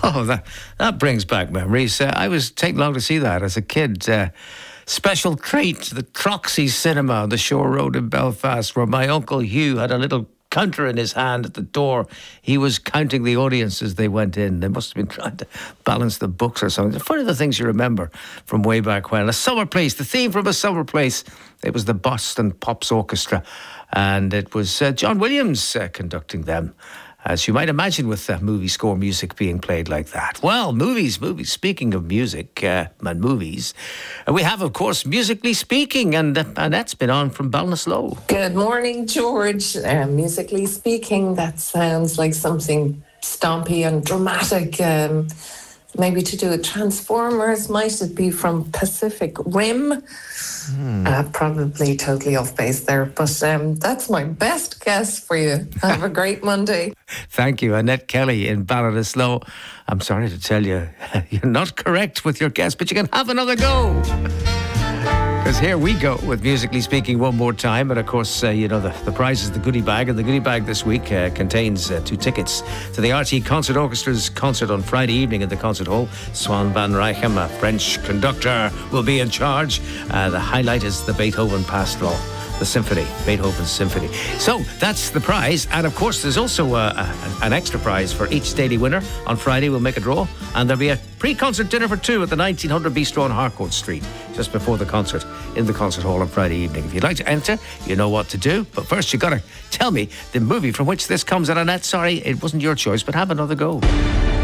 Oh, that brings back memories. I was taken along to see that as a kid. Special treat, the Troxy Cinema on the Shore Road in Belfast, where my Uncle Hugh had a little counter in his hand at the door. He was counting the audience as they went in. They must have been trying to balance the books or something. It's one of the things you remember from way back when. A Summer Place, the theme from A Summer Place. It was the Boston Pops Orchestra, and it was John Williams conducting them, as you might imagine, with movie score music being played like that. Well, movies. Speaking of music and movies, we have, of course, Musically Speaking, and Annette's been on from Ballinasloe. Good morning, George. Musically Speaking, that sounds like something stompy and dramatic. Maybe to do with Transformers. Might it be from Pacific Rim? Probably totally off base there, but that's my best guess for you. Have a great Monday. Thank you, Annette Kelly in Ballinasloe. I'm sorry to tell you, you're not correct with your guess, but you can have another go. Because here we go with Musically Speaking one more time. And of course, the prize is the goodie bag. And the goodie bag this week contains 2 tickets to the RT Concert Orchestra's concert on Friday evening at the Concert Hall. Swan van Reichem, a French conductor, will be in charge. The highlight is the Beethoven Pastoral, the symphony, Beethoven's symphony. So that's the prize. And of course, there's also an extra prize for each daily winner. On Friday, we'll make a draw. And there'll be a pre-concert dinner for 2 at the 1900 Bistro on Harcourt Street, just before the concert in the Concert Hall on Friday evening. If you'd like to enter, you know what to do. But first, you got to tell me the movie from which this comes. And Annette, sorry, it wasn't your choice, but have another go.